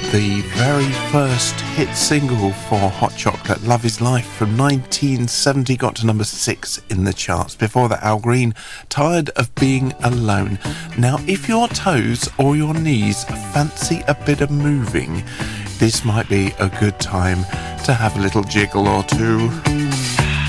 the very first hit single for Hot Chocolate, Love Is Life, from 1970, got to number 6 in the charts. Before that, Al Green, Tired of Being Alone. Now, if your toes or your knees fancy a bit of moving, this might be a good time to have a little jiggle or two.